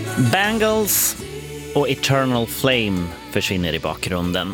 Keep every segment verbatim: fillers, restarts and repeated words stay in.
Bangles och Eternal Flame försvinner i bakgrunden.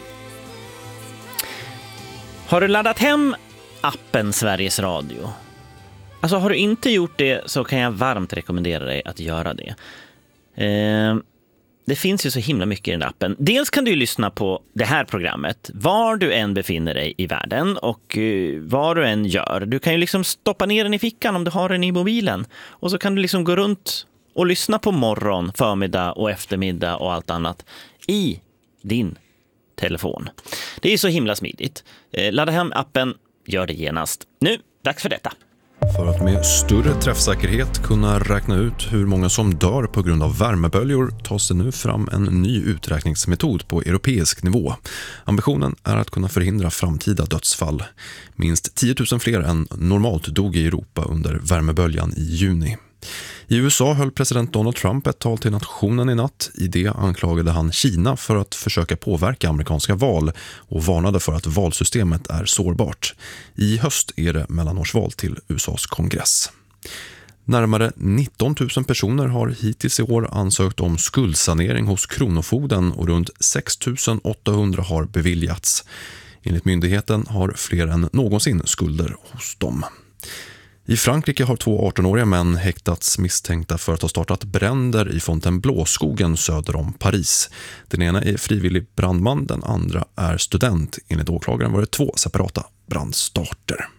Har du laddat hem appen Sveriges Radio? Alltså har du inte gjort det så kan jag varmt rekommendera dig att göra det. Eh, det finns ju så himla mycket i den appen. Dels kan du ju lyssna på det här programmet var du än befinner dig i världen och eh, vad du än gör. Du kan ju liksom stoppa ner den i fickan om du har den i mobilen. Och så kan du liksom gå runt och lyssna på morgon, förmiddag och eftermiddag och allt annat i din telefon. Det är så himla smidigt. Eh, ladda hem appen, gör det genast. Nu, dags för detta. För att med större träffsäkerhet kunna räkna ut hur många som dör på grund av värmeböljor tas det nu fram en ny uträkningsmetod på europeisk nivå. Ambitionen är att kunna förhindra framtida dödsfall. Minst tio tusen fler än normalt dog i Europa under värmeböljan i juni. I U S A höll president Donald Trump ett tal till nationen i natt. I det anklagade han Kina för att försöka påverka amerikanska val och varnade för att valsystemet är sårbart. I höst är det mellanårsval till U S A:s kongress. Närmare nitton tusen personer har hittills i år ansökt om skuldsanering hos Kronofogden och runt sex tusen åttahundra har beviljats. Enligt myndigheten har fler än någonsin skulder hos dem. I Frankrike har två arton-åriga män häktats misstänkta för att ha startat bränder i Fontainebleau-skogen söder om Paris. Den ena är frivillig brandman, den andra är student. Enligt åklagaren var det två separata brandstarter.